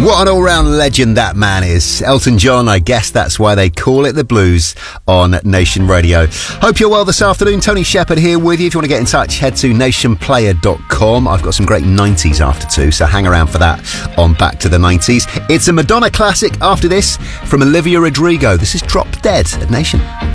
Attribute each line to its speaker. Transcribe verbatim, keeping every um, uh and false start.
Speaker 1: What an all-round legend that man is. Elton John, I guess that's why they call it the blues on Nation Radio. Hope you're well this afternoon. Tony Shepherd here with you. If you want to get in touch, head to nation player dot com. I've got some great nineties after two, so hang around for that on Back to the nineties. It's a Madonna classic after this from Olivia Rodrigo. This is Drop Dead at Nation.